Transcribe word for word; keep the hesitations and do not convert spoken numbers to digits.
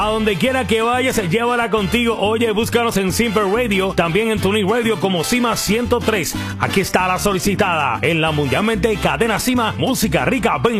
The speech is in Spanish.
A donde quiera que vayas, llévala contigo. Oye, búscanos en Simple Radio, también en TuneIn Radio como Cima ciento tres. Aquí está la solicitada en la mundialmente cadena Cima, música rica. Ven